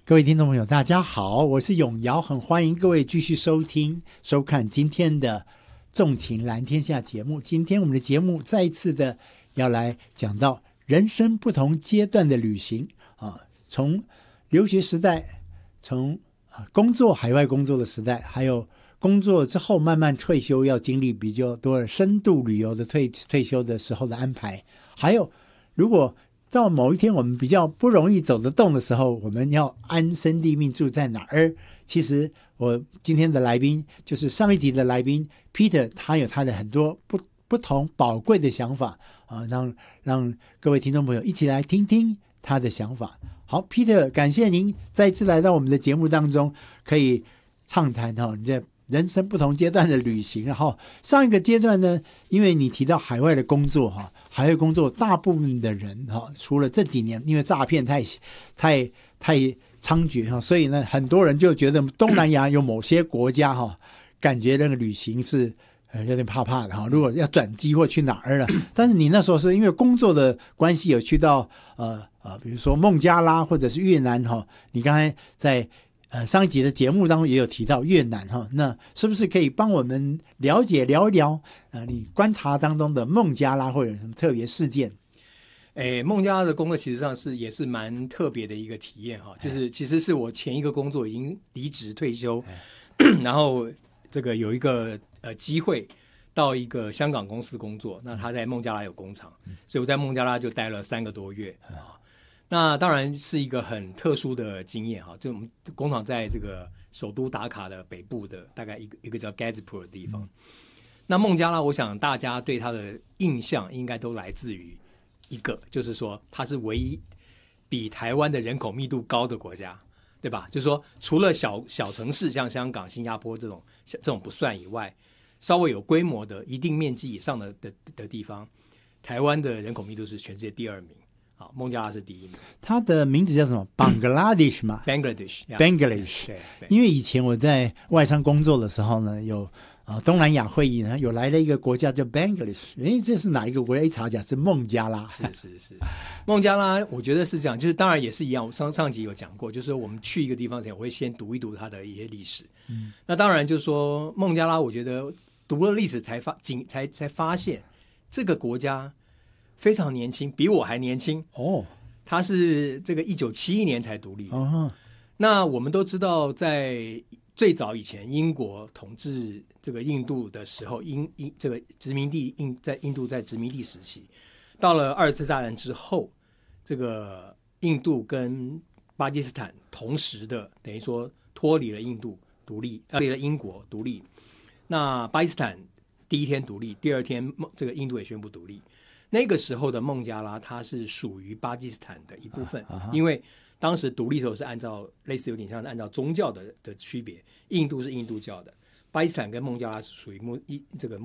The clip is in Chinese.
各位听众朋友大家好，我是永尧，很欢迎各位继续收看今天的纵情蓝天下节目。今天我们的节目再一次的要来讲到人生不同阶段的旅行从留学时代，从工作海外工作的时代，还有工作之后慢慢退休要经历比较多的深度旅游的退休的时候的安排，还有如果到某一天我们比较不容易走得动的时候，我们要安身立命住在哪儿。其实我今天的来宾就是上一集的来宾 Peter， 他有他的很多不同宝贵的想法让各位听众朋友一起来听听他的想法。好 Peter， 感谢您再次来到我们的节目当中，可以畅谈你在人生不同阶段的旅行。上一个阶段呢，因为你提到海外的工作海外工作大部分的人除了这几年因为诈骗太猖獗所以呢很多人就觉得东南亚有某些国家感觉那个旅行是有点怕怕的如果要转机或去哪儿了。但是你那时候是因为工作的关系有去到比如说孟加拉或者是越南你刚才在上一集的节目当中也有提到越南那是不是可以帮我们聊一聊你观察当中的孟加拉会有什么特别事件？ 孟加拉的工作其实上也是蛮特别的一个体验就是其实是我前一个工作已经离职退休然后这个有一个机会到一个香港公司工作，那他在孟加拉有工厂，所以我在孟加拉就待了3个多月那当然是一个很特殊的经验就我们工厂在这个首都达卡的北部的大概一个叫 Gazipur 的地方那孟加拉我想大家对它的印象应该都来自于一个，就是说它是唯一比台湾的人口密度高的国家，对吧？就是说除了小城市像香港新加坡这种不算以外，稍微有规模的一定面积以上的地方，台湾的人口密度是全世界第2名孟加拉是第1名。它的名字叫什么 Bangladesh 吗？ Bangladesh 对，因为以前我在外商工作的时候呢，有东南亚会议呢，有来了一个国家叫 Bangladesh， 这是哪一个国家？一查讲是孟加拉。 是孟加拉我觉得是这样，就是当然也是一样，我上集有讲过，就是我们去一个地方前我会先读一读它的一些历史那当然就是说孟加拉我觉得读了历史才发现这个国家非常年轻，比我还年轻他是这个1971年才独立那我们都知道在最早以前英国统治这个印度的时候这个殖民地在印度在殖民地时期，到了2次大战之后，这个印度跟巴基斯坦同时的等于说脱离了印度独立，脱离了英国独立。那巴基斯坦第一天独立，第2天这个印度也宣布独立。那个时候的孟加拉它是属于巴基斯坦的一部分因为当时独立的时候是按照类似有点像按照宗教的区别，印度是印度教的，巴基斯坦跟孟加拉是属于这个